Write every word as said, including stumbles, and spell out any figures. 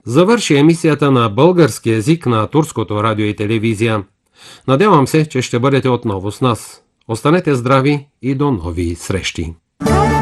завърши емисията на български език на турското радио и телевизия. Надявам се, че ще бъдете отново с нас. Останете здрави и до нови срещи!